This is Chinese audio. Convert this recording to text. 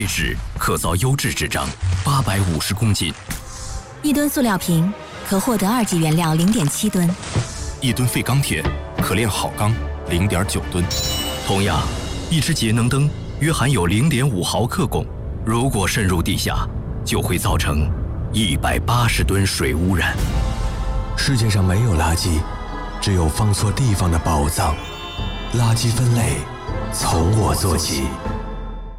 纸可造优质纸张850公斤 ，1吨塑料瓶可获得2级原料0.7吨 ，1吨废钢铁可炼好钢0.9吨。 同样，1只节能灯约含有0.5毫克汞，如果渗入地下，就会造成180吨水污染。 世界上没有垃圾，只有放错地方的宝藏。垃圾分类从我做起。